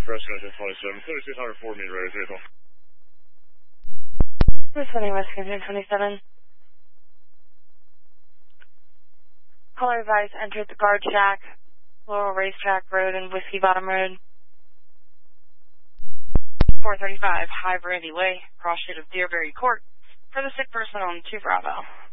Rescue 27, 3604 meter rated vehicle. Responding Rescue 27. Caller advised entered the guard shack, Laurel Racetrack Road and Whiskey Bottom Road. 435 High Brandy Way, cross street of Deerberry Court, for the sick person on 2 Bravo.